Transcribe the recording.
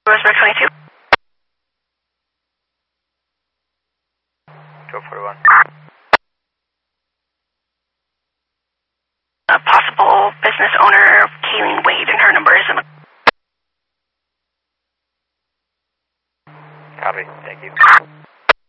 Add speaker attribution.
Speaker 1: Roseburg 22.
Speaker 2: 1241.
Speaker 1: A possible business owner, Kayleen Wade, and her number is in the...
Speaker 2: Copy. Thank you.